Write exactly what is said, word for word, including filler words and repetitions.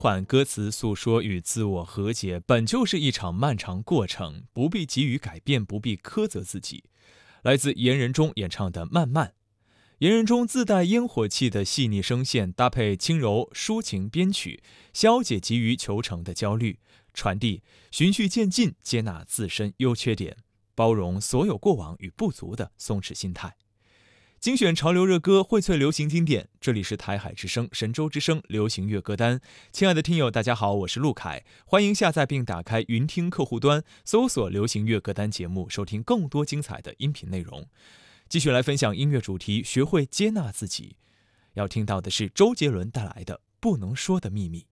缓歌词诉说与自我和解本就是一场漫长过程，不必急于改变，不必苛责自己。来自严仁中演唱的《慢慢》，严仁中自带烟火气的细腻声线，搭配轻柔抒情编曲，消解急于求成的焦虑，传递循序渐进，接纳自身优缺点，包容所有过往与不足的松弛心态。精选潮流热歌，荟萃流行经典。这里是台海之声、神州之声流行乐歌单。亲爱的听友，大家好，我是陆凯，欢迎下载并打开云听客户端，搜索流行乐歌单节目，收听更多精彩的音频内容。继续来分享音乐主题，学会接纳自己。要听到的是周杰伦带来的《不能说的秘密》。